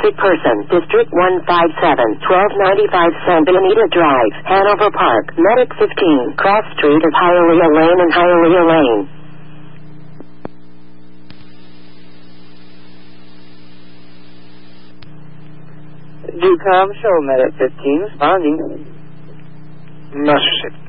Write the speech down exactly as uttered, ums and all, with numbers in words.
sick person. District one five seven, twelve ninety-five San Benito Drive, Hanover Park. Medic fifteen, cross street of Hialeah Lane and Hialeah Lane. Ducom, show Medic fifteen, responding. Master